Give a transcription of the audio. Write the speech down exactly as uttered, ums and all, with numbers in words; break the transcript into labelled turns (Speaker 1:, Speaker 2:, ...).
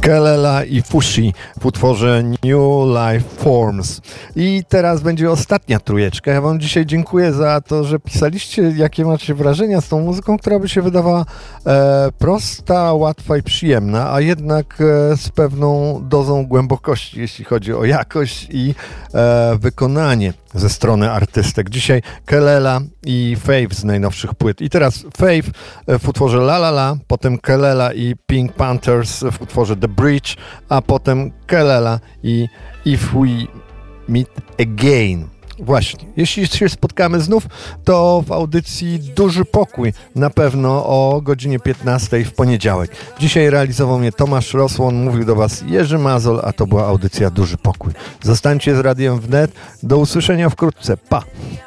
Speaker 1: Kelela i Fushi w utworze New Life Forms. I teraz będzie ostatnia trójeczka. Ja wam dzisiaj dziękuję za to, że pisaliście, jakie macie wrażenia z tą muzyką, która by się wydawała e, prosta, łatwa i przyjemna, a jednak e, z pewną dozą głębokości, jeśli chodzi o jakość i e, wykonanie ze strony artystek. Dzisiaj Kelela i Faith z najnowszych płyt. I teraz Faith w utworze La La La, potem Kelela i Pink Panthers w utworze The Bridge, a potem Kelela i If We Meet Again. Właśnie, jeśli się spotkamy znów, to w audycji Duży Pokój, na pewno o godzinie piętnastej w poniedziałek. Dzisiaj realizował mnie Tomasz Rosłon, mówił do was Jerzy Mazol, a to była audycja Duży Pokój. Zostańcie z Radiem Wnet, do usłyszenia wkrótce, pa!